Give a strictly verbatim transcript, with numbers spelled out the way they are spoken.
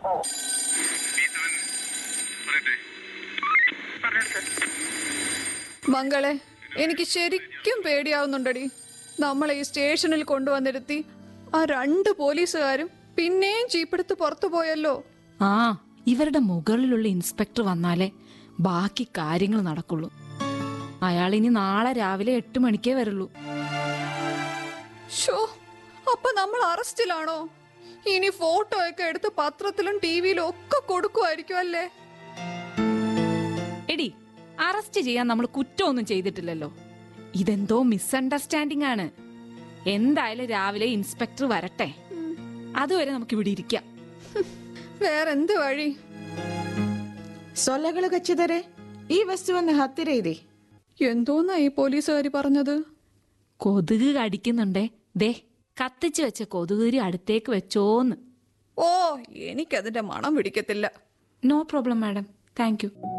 മംഗളെ, എനിക്ക് ശരിക്കും പേടിയാവുന്നുണ്ടടി. നമ്മളെ ഈ സ്റ്റേഷനിൽ കൊണ്ടുവന്നിരുത്തി ആ രണ്ട് പോലീസുകാരും പിന്നെയും ജീപ്പെടുത്ത് പുറത്തു പോയല്ലോ. ആ, ഇവരുടെ മുകളിലുള്ള ഇൻസ്പെക്ടർ വന്നാലേ ബാക്കി കാര്യങ്ങൾ നടക്കുള്ളൂ. അയാൾ ഇനി നാളെ രാവിലെ എട്ട് മണിക്കേ വരുള്ളൂ. ഷോ, അപ്പൊ നമ്മൾ അറസ്റ്റിലാണോ? ഇനി ഫോട്ടോ ഒക്കെ എടുത്ത് പത്രത്തിലും ടിവിയിലും ഒക്കെ കൊടുക്കുമായിരിക്കും അല്ലേ? എടി, അറസ്റ്റ് ചെയ്യാൻ നമ്മൾ കുറ്റമൊന്നും ചെയ്തിട്ടില്ലല്ലോ. ഇതെന്തോ മിസ്അണ്ടർസ്റ്റാൻഡിംഗ് ആണ്. എന്തായാലും രാവിലെ ഇൻസ്പെക്ടർ വരട്ടെ, അതുവരെ നമുക്ക് ഇവിടെ ഇരിക്കാം. വേറെന്ത് വഴി? ಸೊಳ್ಳೆಗಳು ಕಚ್ಚಿದರೆ ಈ ವಸ್ತುವನ್ನು ಹತ್ತಿರ ಇದೆ. എന്തോന്നാ ഈ പോലീസുകാരി പറഞ്ഞത്? കൊതുക് കടിക്കുന്നുണ്ടേ, ദേ കത്തിച്ചു വെച്ച കൊതുകുരി അടുത്തേക്ക് വെച്ചോന്ന്. ഓ, എനിക്കതിന്റെ മണം പിടിക്കത്തില്ല. No problem madam, thank you.